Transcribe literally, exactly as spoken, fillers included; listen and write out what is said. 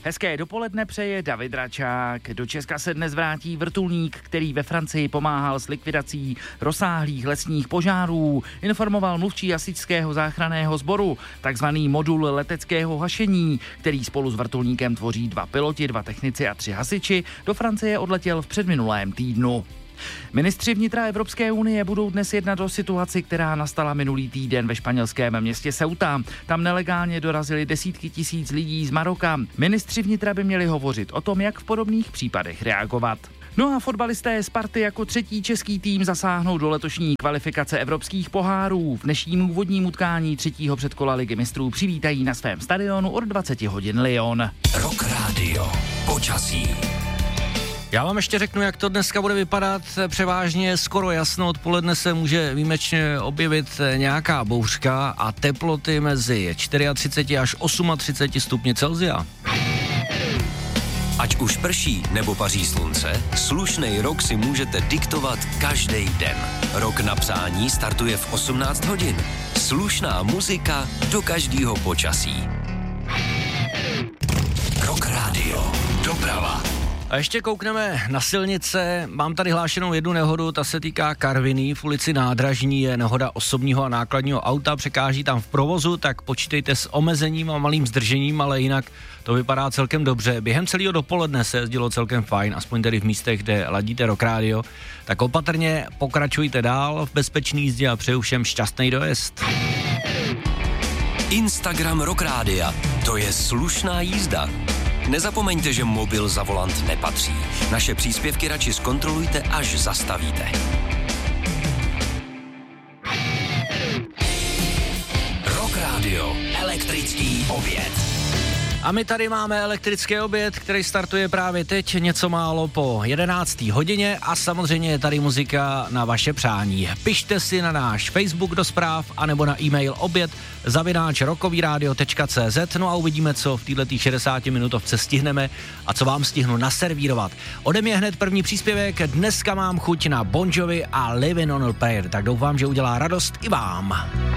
Hezké dopoledne přeje David Račák. Do Česka se dnes vrátí vrtulník, který ve Francii pomáhal s likvidací rozsáhlých lesních požárů, informoval mluvčí hasičského záchranného sboru, takzvaný modul leteckého hašení, který spolu s vrtulníkem tvoří dva piloti, dva technici a tři hasiči, do Francie odletěl v předminulém týdnu. Ministři vnitra Evropské unie budou dnes jednat o situaci, která nastala minulý týden ve španělském městě Ceuta. Tam nelegálně dorazili desítky tisíc lidí z Maroka. Ministři vnitra by měli hovořit o tom, jak v podobných případech reagovat. No a fotbalisté Sparty jako třetí český tým zasáhnou do letošní kvalifikace evropských pohárů. V dnešním úvodním utkání třetího předkola Ligy mistrů přivítají na svém stadionu od dvacet hodin Lyon. Rock Radio. Počasí. Já vám ještě řeknu, jak to dneska bude vypadat. Převážně skoro jasno, odpoledne se může výjimečně objevit nějaká bouřka a teploty mezi třicet čtyři až třicet osm stupni Celsia. Ať už prší nebo paří slunce, slušnej rok si můžete diktovat každý den. Rok na přání startuje v osmnáct hodin. Slušná muzika do každého počasí. Rock Radio. Doprava. A ještě koukneme na silnice. Mám tady hlášenou jednu nehodu, ta se týká Karviní. V ulici Nádražní je nehoda osobního a nákladního auta, překáží tam v provozu, tak počítejte s omezením a malým zdržením, ale jinak to vypadá celkem dobře. Během celého dopoledne se jezdilo celkem fajn, aspoň tedy v místech, kde ladíte Rock Radio. Tak opatrně pokračujte dál v bezpečný jízdě a přeju všem šťastný dojezd. Instagram Rock Rádia. To je slušná jízda. Nezapomeňte, že mobil za volant nepatří. Naše příspěvky radši zkontrolujte, až zastavíte. Rock Radio. Elektrický oběd. A my tady máme elektrický oběd, který startuje právě teď, něco málo po jedenácté hodině a samozřejmě je tady muzika na vaše přání. Pište si na náš Facebook do zpráv anebo na e-mail oběd zavináč rockovyradio tečka cé zet, no a uvidíme, co v této šedesáti minutovce stihneme a co vám stihnu naservírovat. Ode mě hned první příspěvek, dneska mám chuť na Bon Jovi a Living on a Prayer, tak doufám, že udělá radost i vám.